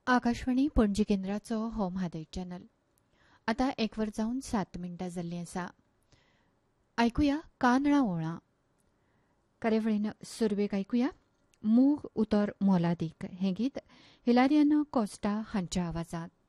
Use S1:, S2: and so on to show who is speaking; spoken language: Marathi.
S1: आकाशवाणी पणजी केंद्राचो हो म्हादय चॅनल. आतां 1 वर जावन 7 मिनटां जाल्लीं आसा. आयकुया कांदळां ओळां. कार्यावळीन सुरवेक आयकुया मूग उतर मोलादीक हें गीत हिलारियानो कॉस्टा हांच्या आवाजांत.